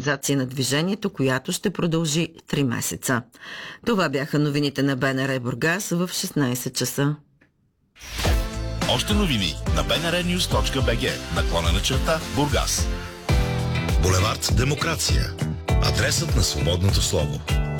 организация на движението, която ще продължи 3 месеца. Това бяха новините на БНР Бургас в 16 часа. Още новини на bnrnews.bg/Бургас. Булевард Демокрация. Адресът на свободното слово.